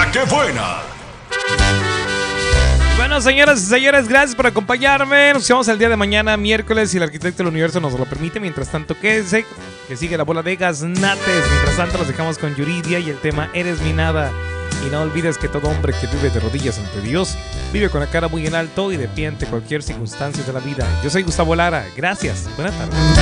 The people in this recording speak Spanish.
¡Qué buena! Bueno, señoras y señores, gracias por acompañarme. Nos vemos el día de mañana, miércoles, si el arquitecto del universo nos lo permite. Mientras tanto, quédense, que sigue la bola de gaznates. Mientras tanto, los dejamos con Yuridia y el tema Eres mi nada. Y no olvides que todo hombre que vive de rodillas ante Dios vive con la cara muy en alto y de pie ante cualquier circunstancia de la vida. Yo soy Gustavo Lara. Gracias. Buenas tardes.